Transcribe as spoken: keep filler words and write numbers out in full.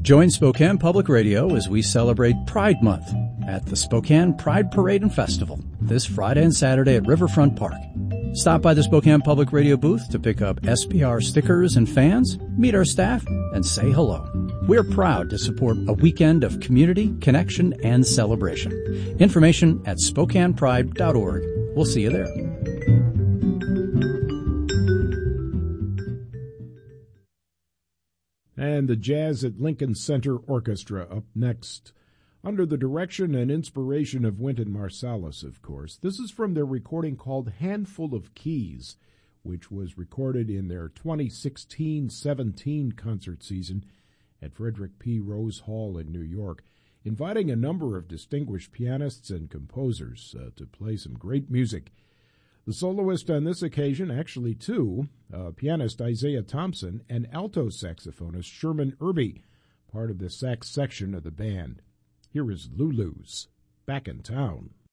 Join Spokane Public Radio as we celebrate Pride Month at the Spokane Pride Parade and Festival this Friday and Saturday at Riverfront Park. Stop by the Spokane Public Radio booth to pick up S P R stickers and fans, meet our staff, and say hello. We're proud to support a weekend of community, connection, and celebration. Information at spokane pride dot org. We'll see you there. And the Jazz at Lincoln Center Orchestra up next, under the direction and inspiration of Wynton Marsalis, of course. This is from their recording called Handful of Keys, which was recorded in their twenty sixteen seventeen concert season at Frederick P. Rose Hall in New York, inviting a number of distinguished pianists and composers uh, to play some great music. The soloist on this occasion, actually two, uh, pianist Isaiah Thompson and alto saxophonist Sherman Irby, part of the sax section of the band. Here is Lulu's Back in Town.